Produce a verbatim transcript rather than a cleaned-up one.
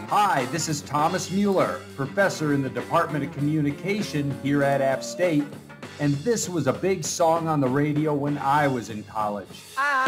Hi, this is Thomas Mueller, professor in the Department of Communication here at App State, and this was a big song on the radio when I was in college. I